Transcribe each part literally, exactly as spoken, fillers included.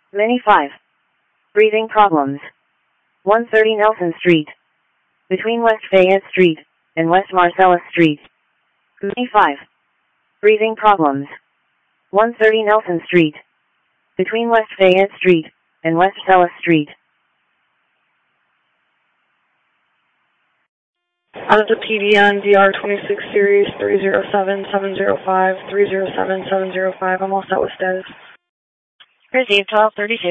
Mini five. Breathing problems. one thirty Nelson Street. Between West Fayette Street and West Marcellus Street. Mini five. Breathing problems. one thirty Nelson Street. Between West Fayette Street and West Marcellus Street. Out of the P D N D R twenty-six series three zero seven seven zero five, three zero seven seven zero five. I'm all set with status. Received twelve thirty-two.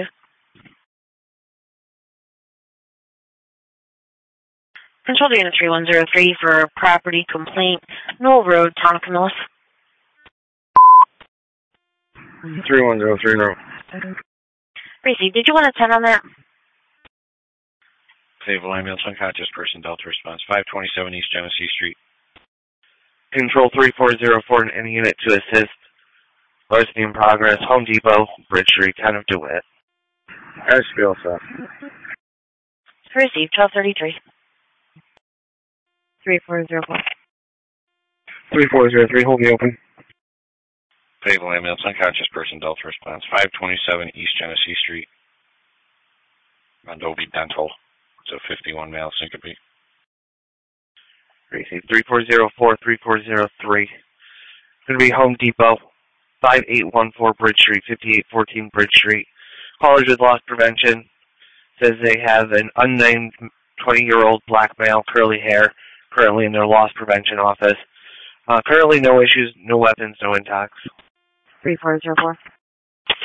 Control to unit three one zero three for property complaint, Knoll Road, Tonka North. three one zero three, no. Received. Did you want a ten on that? Fayetteville ambulance, unconscious person, Delta response, five twenty-seven East Genesee Street. Control three four zero four in any unit to assist. Larceny in progress, Home Depot, Bridge Street, town of DeWitt. I should be all set. Received twelve thirty-three. three four zero four. three four zero three, hold me open. Fayetteville ambulance, unconscious person, Delta response, five twenty-seven East Genesee Street. Mondovi Dental. So fifty-one male syncope. Received three four zero four, three four zero three. It's going to be Home Depot, five eight one four Bridge Street, fifty-eight fourteen Bridge Street. College with loss prevention says they have an unnamed twenty-year-old black male, curly hair, currently in their loss prevention office. Uh, currently no issues, no weapons, no intox. three four zero four.